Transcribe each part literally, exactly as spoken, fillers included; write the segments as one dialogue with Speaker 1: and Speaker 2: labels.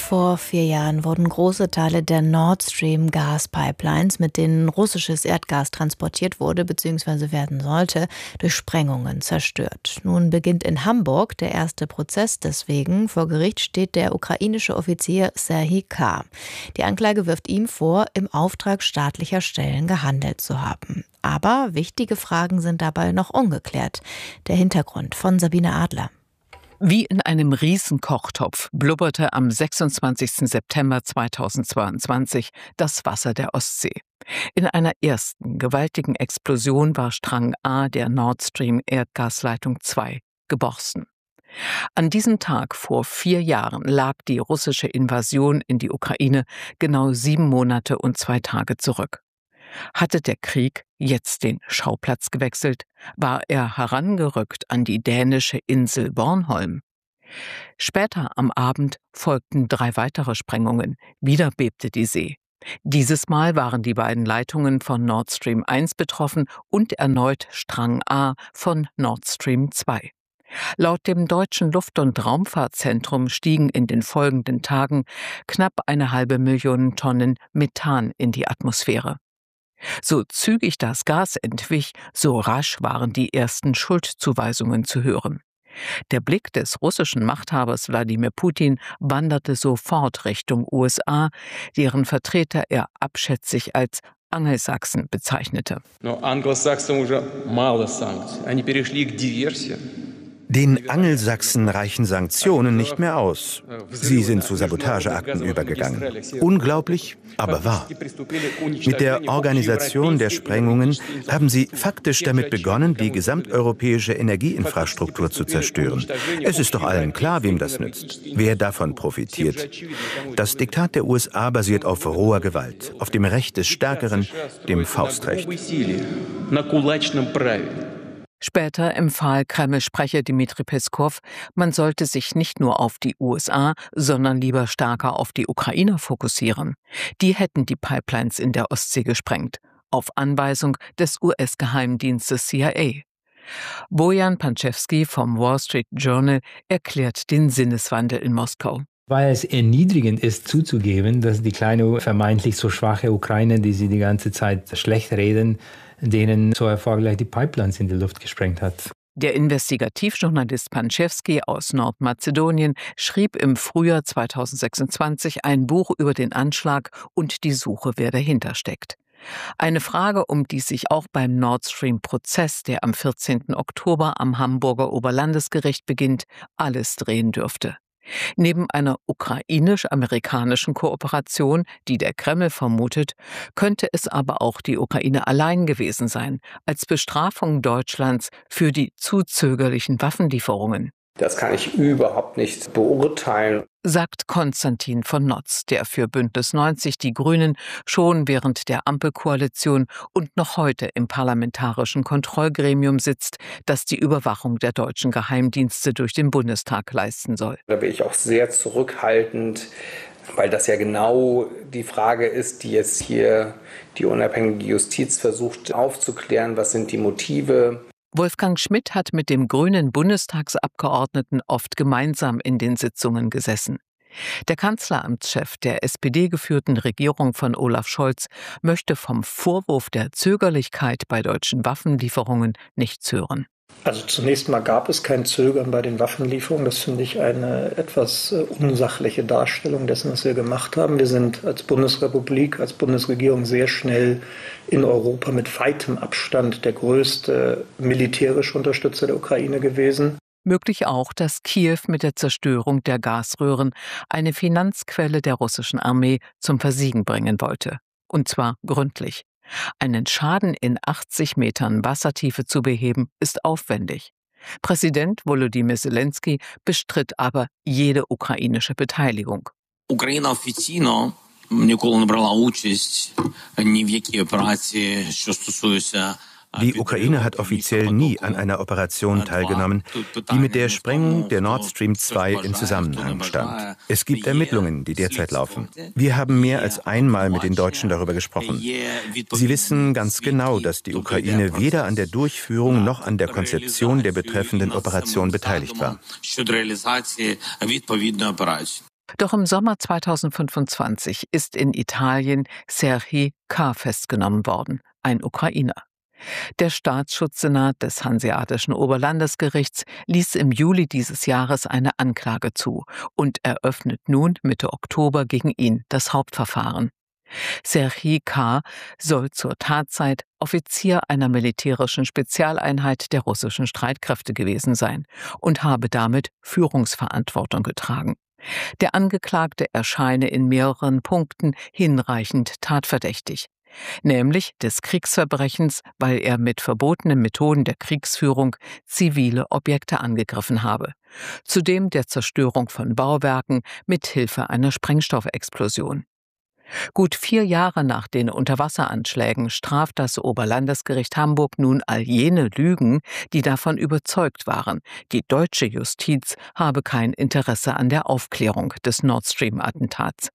Speaker 1: Vor vier Jahren wurden große Teile der Nord Stream Gaspipelines, mit denen russisches Erdgas transportiert wurde bzw. werden sollte, durch Sprengungen zerstört. Nun beginnt in Hamburg der erste Prozess deswegen. Vor Gericht steht der ukrainische Offizier Serhij K. Die Anklage wirft ihm vor, im Auftrag staatlicher Stellen gehandelt zu haben. Aber wichtige Fragen sind dabei noch ungeklärt. Der Hintergrund von Sabine Adler.
Speaker 2: Wie in einem Riesenkochtopf blubberte am sechsundzwanzigsten September zweitausendzweiundzwanzig das Wasser der Ostsee. In einer ersten gewaltigen Explosion war Strang A der Nord Stream Erdgasleitung zwei geborsten. An diesem Tag vor vier Jahren lag die russische Invasion in die Ukraine genau sieben Monate und zwei Tage zurück. Hatte der Krieg jetzt den Schauplatz gewechselt? War er herangerückt an die dänische Insel Bornholm? Später am Abend folgten drei weitere Sprengungen. Wieder bebte die See. Dieses Mal waren die beiden Leitungen von Nord Stream eins betroffen und erneut Strang A von Nord Stream zwei. Laut dem Deutschen Luft- und Raumfahrtzentrum stiegen in den folgenden Tagen knapp eine halbe Million Tonnen Methan in die Atmosphäre. So zügig das Gas entwich, so rasch waren die ersten Schuldzuweisungen zu hören. Der Blick des russischen Machthabers Wladimir Putin wanderte sofort Richtung U S A, deren Vertreter er abschätzig als Angelsachsen bezeichnete.
Speaker 3: Den Angelsachsen reichen Sanktionen nicht mehr aus. Sie sind zu Sabotageakten übergegangen. Unglaublich, aber wahr. Mit der Organisation der Sprengungen haben sie faktisch damit begonnen, die gesamteuropäische Energieinfrastruktur zu zerstören. Es ist doch allen klar, wem das nützt, wer davon profitiert. Das Diktat der U S A basiert auf roher Gewalt, auf dem Recht des Stärkeren, dem Faustrecht.
Speaker 2: Später empfahl Kreml-Sprecher Dmitri Peskow, man sollte sich nicht nur auf die U S A, sondern lieber stärker auf die Ukrainer fokussieren. Die hätten die Pipelines in der Ostsee gesprengt, auf Anweisung des U S-Geheimdienstes C I A. Bojan Panchevsky vom Wall Street Journal erklärt den Sinneswandel in Moskau.
Speaker 4: Weil es erniedrigend ist, zuzugeben, dass die kleine, vermeintlich so schwache Ukraine, die sie die ganze Zeit schlecht reden, denen so erfolgreich die Pipelines in die Luft gesprengt hat.
Speaker 2: Der Investigativjournalist Panchevsky aus Nordmazedonien schrieb im Frühjahr zweitausendsechsundzwanzig ein Buch über den Anschlag und die Suche, wer dahinter steckt. Eine Frage, um die sich auch beim Nord Stream-Prozess, der am vierzehnten Oktober am Hamburger Oberlandesgericht beginnt, alles drehen dürfte. Neben einer ukrainisch-amerikanischen Kooperation, die der Kreml vermutet, könnte es aber auch die Ukraine allein gewesen sein, als Bestrafung Deutschlands für die zu zögerlichen Waffenlieferungen.
Speaker 5: Das kann ich überhaupt nicht beurteilen,
Speaker 2: sagt Konstantin von Notz, der für Bündnis neunzig Die Grünen schon während der Ampelkoalition und noch heute im parlamentarischen Kontrollgremium sitzt, das die Überwachung der deutschen Geheimdienste durch den Bundestag leisten soll.
Speaker 5: Da bin ich auch sehr zurückhaltend, weil das ja genau die Frage ist, die jetzt hier die unabhängige Justiz versucht aufzuklären. Was sind die Motive?
Speaker 2: Wolfgang Schmidt hat mit dem grünen Bundestagsabgeordneten oft gemeinsam in den Sitzungen gesessen. Der Kanzleramtschef der S P D-geführten Regierung von Olaf Scholz möchte vom Vorwurf der Zögerlichkeit bei deutschen Waffenlieferungen nichts hören.
Speaker 6: Also zunächst mal gab es kein Zögern bei den Waffenlieferungen. Das finde ich eine etwas unsachliche Darstellung dessen, was wir gemacht haben. Wir sind als Bundesrepublik, als Bundesregierung sehr schnell in Europa mit weitem Abstand der größte militärische Unterstützer der Ukraine gewesen.
Speaker 2: Möglich auch, dass Kiew mit der Zerstörung der Gasröhren eine Finanzquelle der russischen Armee zum Versiegen bringen wollte. Und zwar gründlich. Einen Schaden in achtzig Metern Wassertiefe zu beheben, ist aufwendig. Präsident Volodymyr Zelensky bestritt aber jede ukrainische Beteiligung.
Speaker 7: Україна офіційно ніколи не брала участь ні в якій операції, що стосується
Speaker 3: Die Ukraine hat offiziell nie an einer Operation teilgenommen, die mit der Sprengung der Nord Stream zwei in Zusammenhang stand. Es gibt Ermittlungen, die derzeit laufen. Wir haben mehr als einmal mit den Deutschen darüber gesprochen. Sie wissen ganz genau, dass die Ukraine weder an der Durchführung noch an der Konzeption der betreffenden Operation beteiligt war.
Speaker 2: Doch im Sommer zweitausendfünfundzwanzig ist in Italien Serhij K. festgenommen worden, ein Ukrainer. Der Staatsschutzsenat des Hanseatischen Oberlandesgerichts ließ im Juli dieses Jahres eine Anklage zu und eröffnet nun Mitte Oktober gegen ihn das Hauptverfahren. Serhij K. soll zur Tatzeit Offizier einer militärischen Spezialeinheit der russischen Streitkräfte gewesen sein und habe damit Führungsverantwortung getragen. Der Angeklagte erscheine in mehreren Punkten hinreichend tatverdächtig, nämlich des Kriegsverbrechens, weil er mit verbotenen Methoden der Kriegsführung zivile Objekte angegriffen habe, zudem der Zerstörung von Bauwerken mit Hilfe einer Sprengstoffexplosion. Gut vier Jahre nach den Unterwasseranschlägen straft das Oberlandesgericht Hamburg nun all jene Lügen, die davon überzeugt waren, die deutsche Justiz habe kein Interesse an der Aufklärung des Nord Stream-Attentats.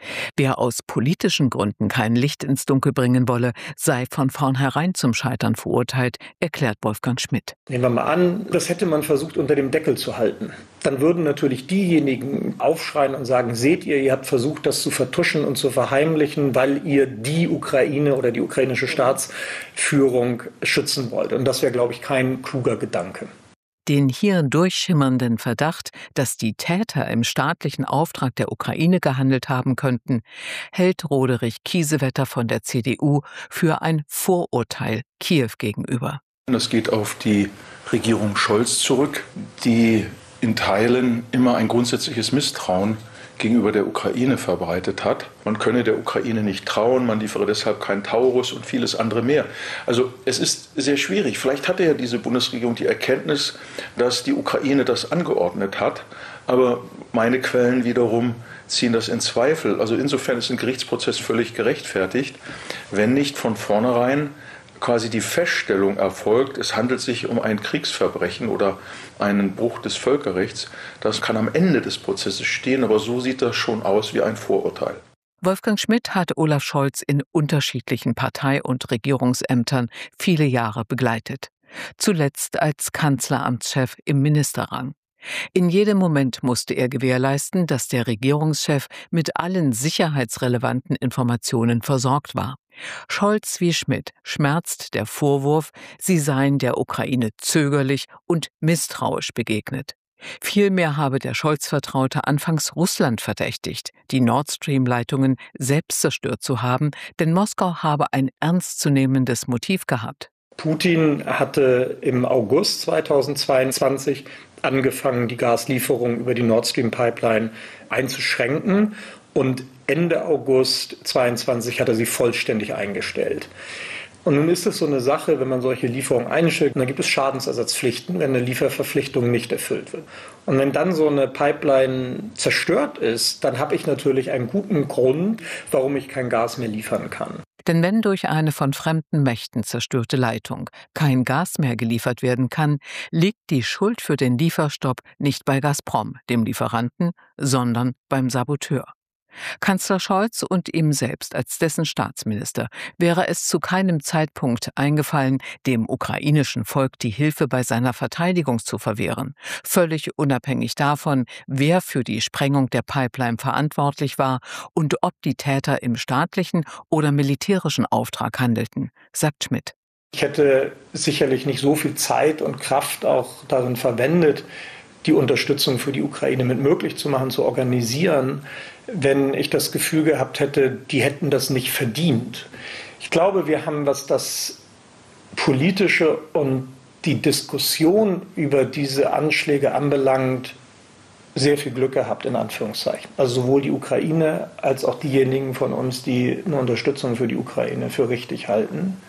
Speaker 2: Wer aus politischen Gründen kein Licht ins Dunkel bringen wolle, sei von vornherein zum Scheitern verurteilt, erklärt Wolfgang Schmidt.
Speaker 6: Nehmen wir mal an, das hätte man versucht unter dem Deckel zu halten. Dann würden natürlich diejenigen aufschreien und sagen, seht ihr, ihr habt versucht, das zu vertuschen und zu verheimlichen, weil ihr die Ukraine oder die ukrainische Staatsführung schützen wollt. Und das wäre, glaube ich, kein kluger Gedanke.
Speaker 2: Den hier durchschimmernden Verdacht, dass die Täter im staatlichen Auftrag der Ukraine gehandelt haben könnten, hält Roderich Kiesewetter von der C D U für ein Vorurteil Kiew gegenüber.
Speaker 8: Das geht auf die Regierung Scholz zurück, die in Teilen immer ein grundsätzliches Misstrauen gegenüber der Ukraine verbreitet hat. Man könne der Ukraine nicht trauen, man liefere deshalb keinen Taurus und vieles andere mehr. Also es ist sehr schwierig. Vielleicht hatte ja diese Bundesregierung die Erkenntnis, dass die Ukraine das angeordnet hat, aber meine Quellen wiederum ziehen das in Zweifel. Also insofern ist ein Gerichtsprozess völlig gerechtfertigt, wenn nicht von vornherein quasi die Feststellung erfolgt, es handelt sich um ein Kriegsverbrechen oder einen Bruch des Völkerrechts. Das kann am Ende des Prozesses stehen, aber so sieht das schon aus wie ein Vorurteil.
Speaker 2: Wolfgang Schmidt hat Olaf Scholz in unterschiedlichen Partei- und Regierungsämtern viele Jahre begleitet. Zuletzt als Kanzleramtschef im Ministerrang. In jedem Moment musste er gewährleisten, dass der Regierungschef mit allen sicherheitsrelevanten Informationen versorgt war. Scholz wie Schmidt schmerzt der Vorwurf, sie seien der Ukraine zögerlich und misstrauisch begegnet. Vielmehr habe der Scholz-Vertraute anfangs Russland verdächtigt, die Nord Stream-Leitungen selbst zerstört zu haben, denn Moskau habe ein ernstzunehmendes Motiv gehabt.
Speaker 6: Putin hatte im August zweitausendzweiundzwanzig angefangen, die Gaslieferung über die Nord Stream Pipeline einzuschränken und Ende August zweitausendzweiundzwanzig hat er sie vollständig eingestellt. Und nun ist es so eine Sache, wenn man solche Lieferungen einstellt, dann gibt es Schadensersatzpflichten, wenn eine Lieferverpflichtung nicht erfüllt wird. Und wenn dann so eine Pipeline zerstört ist, dann habe ich natürlich einen guten Grund, warum ich kein Gas mehr liefern kann.
Speaker 2: Denn wenn durch eine von fremden Mächten zerstörte Leitung kein Gas mehr geliefert werden kann, liegt die Schuld für den Lieferstopp nicht bei Gazprom, dem Lieferanten, sondern beim Saboteur. Kanzler Scholz und ihm selbst als dessen Staatsminister wäre es zu keinem Zeitpunkt eingefallen, dem ukrainischen Volk die Hilfe bei seiner Verteidigung zu verwehren, völlig unabhängig davon, wer für die Sprengung der Pipeline verantwortlich war und ob die Täter im staatlichen oder militärischen Auftrag handelten, sagt Schmidt.
Speaker 6: Ich hätte sicherlich nicht so viel Zeit und Kraft auch darin verwendet, die Unterstützung für die Ukraine mit möglich zu machen, zu organisieren, wenn ich das Gefühl gehabt hätte, die hätten das nicht verdient. Ich glaube, wir haben, was das Politische und die Diskussion über diese Anschläge anbelangt, sehr viel Glück gehabt, in Anführungszeichen. Also sowohl die Ukraine als auch diejenigen von uns, die eine Unterstützung für die Ukraine für richtig halten,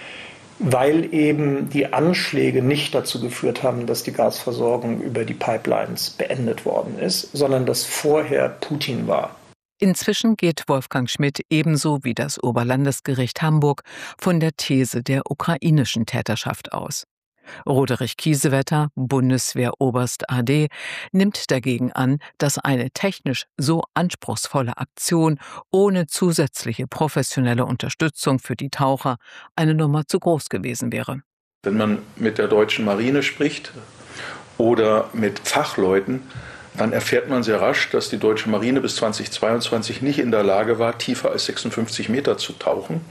Speaker 6: weil eben die Anschläge nicht dazu geführt haben, dass die Gasversorgung über die Pipelines beendet worden ist, sondern dass vorher Putin war.
Speaker 2: Inzwischen geht Wolfgang Schmidt ebenso wie das Oberlandesgericht Hamburg von der These der ukrainischen Täterschaft aus. Roderich Kiesewetter, Bundeswehroberst A D, nimmt dagegen an, dass eine technisch so anspruchsvolle Aktion ohne zusätzliche professionelle Unterstützung für die Taucher eine Nummer zu groß gewesen wäre.
Speaker 8: Wenn man mit der deutschen Marine spricht oder mit Fachleuten, dann erfährt man sehr rasch, dass die deutsche Marine bis zweitausendzweiundzwanzig nicht in der Lage war, tiefer als sechsundfünfzig Meter zu tauchen.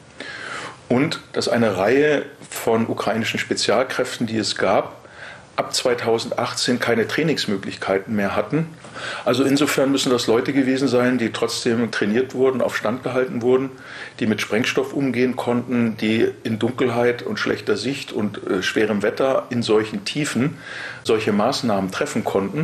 Speaker 8: Und dass eine Reihe von ukrainischen Spezialkräften, die es gab, ab zweitausendachtzehn keine Trainingsmöglichkeiten mehr hatten. Also insofern müssen das Leute gewesen sein, die trotzdem trainiert wurden, auf Stand gehalten wurden, die mit Sprengstoff umgehen konnten, die in Dunkelheit und schlechter Sicht und äh, schwerem Wetter in solchen Tiefen solche Maßnahmen treffen konnten.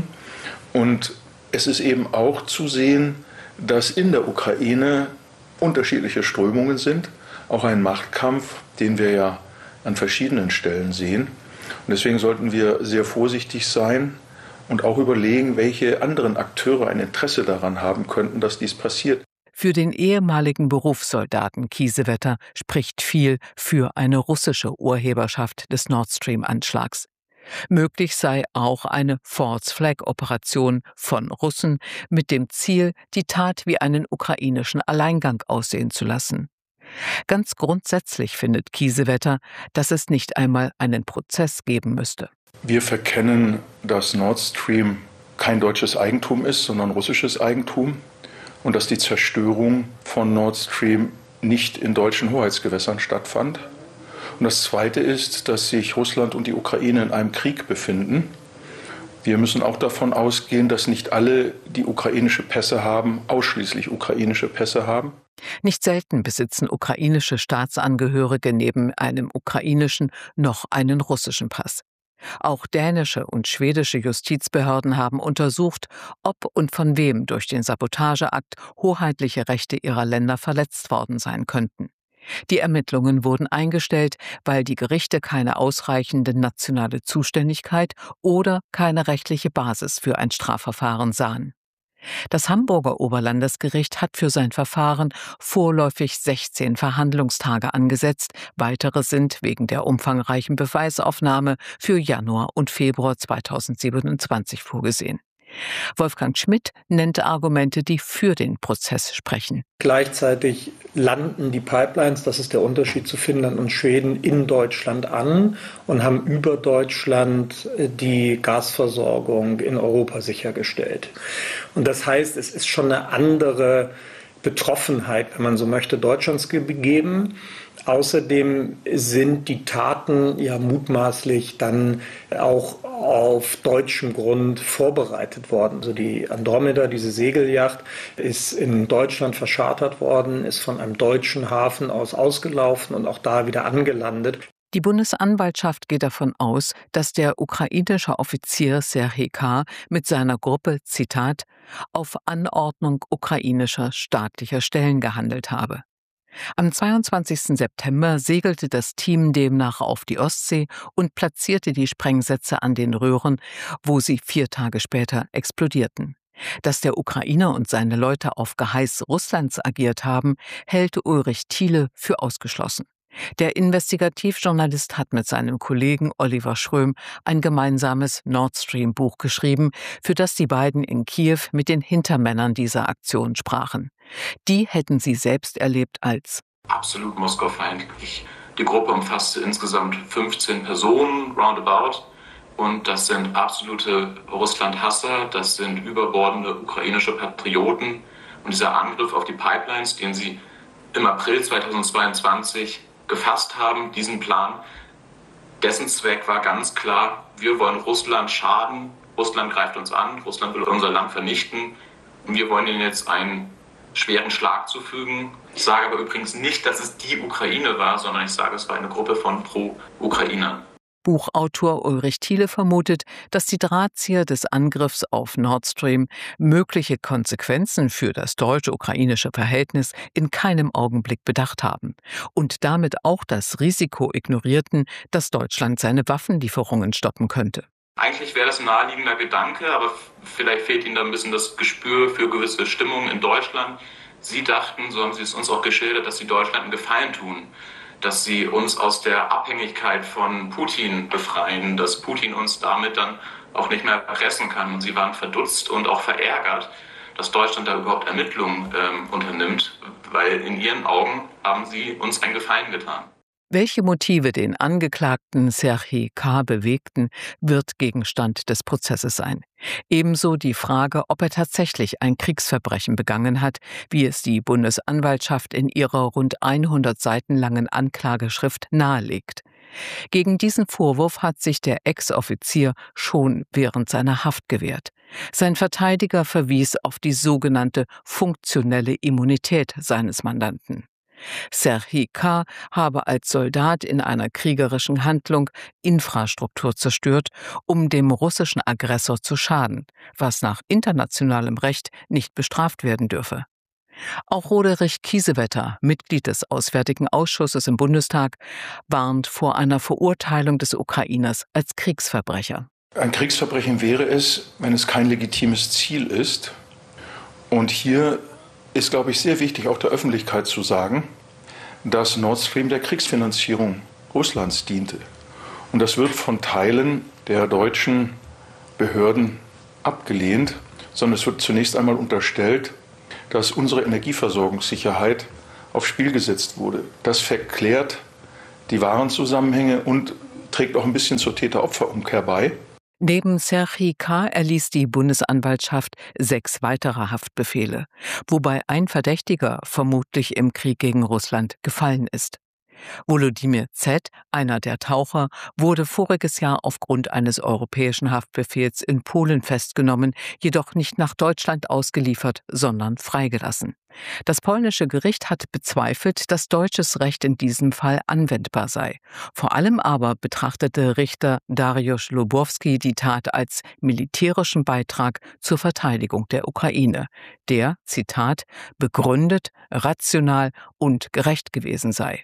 Speaker 8: Und es ist eben auch zu sehen, dass in der Ukraine unterschiedliche Strömungen sind, auch ein Machtkampf, den wir ja an verschiedenen Stellen sehen. Und deswegen sollten wir sehr vorsichtig sein und auch überlegen, welche anderen Akteure ein Interesse daran haben könnten, dass dies passiert.
Speaker 2: Für den ehemaligen Berufssoldaten Kiesewetter spricht viel für eine russische Urheberschaft des Nord Stream-Anschlags. Möglich sei auch eine False-Flag-Operation von Russen mit dem Ziel, die Tat wie einen ukrainischen Alleingang aussehen zu lassen. Ganz grundsätzlich findet Kiesewetter, dass es nicht einmal einen Prozess geben müsste.
Speaker 8: Wir verkennen, dass Nord Stream kein deutsches Eigentum ist, sondern russisches Eigentum und dass die Zerstörung von Nord Stream nicht in deutschen Hoheitsgewässern stattfand. Und das Zweite ist, dass sich Russland und die Ukraine in einem Krieg befinden. Wir müssen auch davon ausgehen, dass nicht alle, die ukrainische Pässe haben, ausschließlich ukrainische Pässe haben.
Speaker 2: Nicht selten besitzen ukrainische Staatsangehörige neben einem ukrainischen noch einen russischen Pass. Auch dänische und schwedische Justizbehörden haben untersucht, ob und von wem durch den Sabotageakt hoheitliche Rechte ihrer Länder verletzt worden sein könnten. Die Ermittlungen wurden eingestellt, weil die Gerichte keine ausreichende nationale Zuständigkeit oder keine rechtliche Basis für ein Strafverfahren sahen. Das Hamburger Oberlandesgericht hat für sein Verfahren vorläufig sechzehn Verhandlungstage angesetzt. Weitere sind wegen der umfangreichen Beweisaufnahme für Januar und Februar zweitausendsiebenundzwanzig vorgesehen. Wolfgang Schmidt nennt Argumente, die für den Prozess sprechen.
Speaker 6: Gleichzeitig landen die Pipelines, das ist der Unterschied zu Finnland und Schweden, in Deutschland an und haben über Deutschland die Gasversorgung in Europa sichergestellt. Und das heißt, es ist schon eine andere Betroffenheit, wenn man so möchte, Deutschlands gegeben. Außerdem sind die Taten ja mutmaßlich dann auch auf deutschem Grund vorbereitet worden. Also die Andromeda, diese Segelyacht, ist in Deutschland verschartert worden, ist von einem deutschen Hafen aus ausgelaufen und auch da wieder angelandet.
Speaker 2: Die Bundesanwaltschaft geht davon aus, dass der ukrainische Offizier Serhij K. mit seiner Gruppe, Zitat, auf Anordnung ukrainischer staatlicher Stellen gehandelt habe. Am zweiundzwanzigsten September segelte das Team demnach auf die Ostsee und platzierte die Sprengsätze an den Röhren, wo sie vier Tage später explodierten. Dass der Ukrainer und seine Leute auf Geheiß Russlands agiert haben, hält Ulrich Thiele für ausgeschlossen. Der Investigativjournalist hat mit seinem Kollegen Oliver Schröm ein gemeinsames Nord Stream-Buch geschrieben, für das die beiden in Kiew mit den Hintermännern dieser Aktion sprachen. Die hätten sie selbst erlebt als
Speaker 9: absolut moskaufeindlich. Die Gruppe umfasste insgesamt fünfzehn Personen, roundabout. Und das sind absolute Russland-Hasser, das sind überbordende ukrainische Patrioten. Und dieser Angriff auf die Pipelines, den sie im April zweitausendzweiundzwanzig gefasst haben, diesen Plan, dessen Zweck war ganz klar, wir wollen Russland schaden, Russland greift uns an, Russland will unser Land vernichten und wir wollen ihnen jetzt einen schweren Schlag zufügen. Ich sage aber übrigens nicht, dass es die Ukraine war, sondern ich sage, es war eine Gruppe von Pro-Ukrainern.
Speaker 2: Buchautor Ulrich Thiele vermutet, dass die Drahtzieher des Angriffs auf Nord Stream mögliche Konsequenzen für das deutsch-ukrainische Verhältnis in keinem Augenblick bedacht haben und damit auch das Risiko ignorierten, dass Deutschland seine Waffenlieferungen stoppen könnte.
Speaker 9: Eigentlich wäre das ein naheliegender Gedanke, aber vielleicht fehlt Ihnen da ein bisschen das Gespür für gewisse Stimmungen in Deutschland. Sie dachten, so haben Sie es uns auch geschildert, dass Sie Deutschland einen Gefallen tun, dass sie uns aus der Abhängigkeit von Putin befreien, dass Putin uns damit dann auch nicht mehr erpressen kann. Und sie waren verdutzt und auch verärgert, dass Deutschland da überhaupt Ermittlungen ähm, unternimmt, weil in ihren Augen haben sie uns einen Gefallen getan.
Speaker 2: Welche Motive den Angeklagten Serhij K. bewegten, wird Gegenstand des Prozesses sein. Ebenso die Frage, ob er tatsächlich ein Kriegsverbrechen begangen hat, wie es die Bundesanwaltschaft in ihrer rund hundert Seiten langen Anklageschrift nahelegt. Gegen diesen Vorwurf hat sich der Ex-Offizier schon während seiner Haft gewehrt. Sein Verteidiger verwies auf die sogenannte funktionelle Immunität seines Mandanten. Serhii K. habe als Soldat in einer kriegerischen Handlung Infrastruktur zerstört, um dem russischen Aggressor zu schaden, was nach internationalem Recht nicht bestraft werden dürfe. Auch Roderich Kiesewetter, Mitglied des Auswärtigen Ausschusses im Bundestag, warnt vor einer Verurteilung des Ukrainers als Kriegsverbrecher.
Speaker 8: Ein Kriegsverbrechen wäre es, wenn es kein legitimes Ziel ist. Und hier ist, glaube ich, sehr wichtig, auch der Öffentlichkeit zu sagen, dass Nord Stream der Kriegsfinanzierung Russlands diente. Und das wird von Teilen der deutschen Behörden abgelehnt, sondern es wird zunächst einmal unterstellt, dass unsere Energieversorgungssicherheit aufs Spiel gesetzt wurde. Das verklärt die wahren Zusammenhänge und trägt auch ein bisschen zur Täter-Opfer-Umkehr bei.
Speaker 2: Neben Serhii K. erließ die Bundesanwaltschaft sechs weitere Haftbefehle, wobei ein Verdächtiger vermutlich im Krieg gegen Russland gefallen ist. Volodymyr Z., einer der Taucher, wurde voriges Jahr aufgrund eines europäischen Haftbefehls in Polen festgenommen, jedoch nicht nach Deutschland ausgeliefert, sondern freigelassen. Das polnische Gericht hat bezweifelt, dass deutsches Recht in diesem Fall anwendbar sei. Vor allem aber betrachtete Richter Dariusz Lubowski die Tat als militärischen Beitrag zur Verteidigung der Ukraine, der, Zitat, begründet, rational und gerecht gewesen sei.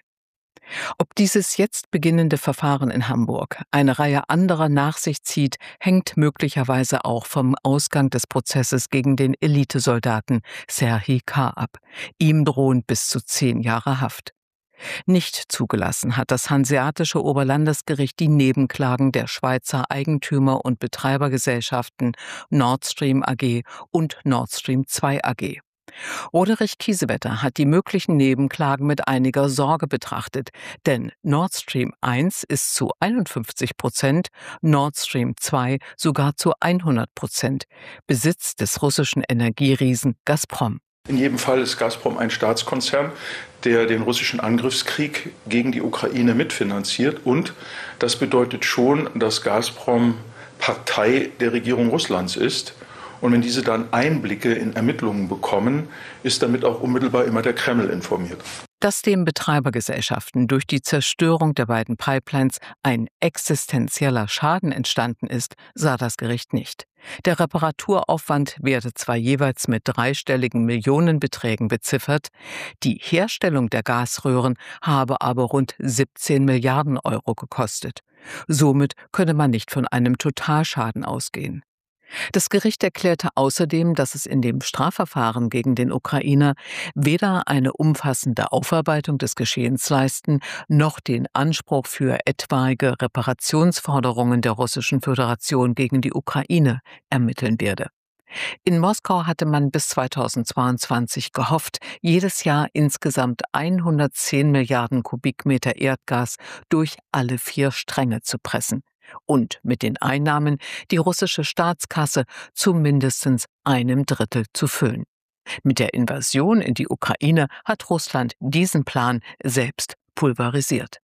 Speaker 2: Ob dieses jetzt beginnende Verfahren in Hamburg eine Reihe anderer nach sich zieht, hängt möglicherweise auch vom Ausgang des Prozesses gegen den Elitesoldaten Serhii K. ab. Ihm drohen bis zu zehn Jahre Haft. Nicht zugelassen hat das Hanseatische Oberlandesgericht die Nebenklagen der Schweizer Eigentümer- und Betreibergesellschaften Nord Stream A G und Nord Stream zwei A G. Roderich Kiesewetter hat die möglichen Nebenklagen mit einiger Sorge betrachtet, denn Nord Stream eins ist zu einundfünfzig Prozent, Nord Stream zwei sogar zu hundert Prozent Besitz des russischen Energieriesen Gazprom.
Speaker 8: In jedem Fall ist Gazprom ein Staatskonzern, der den russischen Angriffskrieg gegen die Ukraine mitfinanziert. Und das bedeutet schon, dass Gazprom Partei der Regierung Russlands ist. Und wenn diese dann Einblicke in Ermittlungen bekommen, ist damit auch unmittelbar immer der Kreml informiert.
Speaker 2: Dass den Betreibergesellschaften durch die Zerstörung der beiden Pipelines ein existenzieller Schaden entstanden ist, sah das Gericht nicht. Der Reparaturaufwand werde zwar jeweils mit dreistelligen Millionenbeträgen beziffert, die Herstellung der Gasröhren habe aber rund siebzehn Milliarden Euro gekostet. Somit könne man nicht von einem Totalschaden ausgehen. Das Gericht erklärte außerdem, dass es in dem Strafverfahren gegen den Ukrainer weder eine umfassende Aufarbeitung des Geschehens leisten, noch den Anspruch für etwaige Reparationsforderungen der Russischen Föderation gegen die Ukraine ermitteln werde. In Moskau hatte man bis zweitausendzweiundzwanzig gehofft, jedes Jahr insgesamt hundertzehn Milliarden Kubikmeter Erdgas durch alle vier Stränge zu pressen und mit den Einnahmen die russische Staatskasse zu mindestens einem Drittel zu füllen. Mit der Invasion in die Ukraine hat Russland diesen Plan selbst pulverisiert.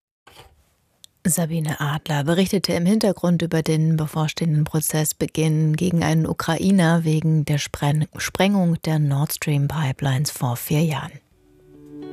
Speaker 1: Sabine Adler berichtete im Hintergrund über den bevorstehenden Prozessbeginn gegen einen Ukrainer wegen der Sprengung der Nord Stream Pipelines vor vier Jahren.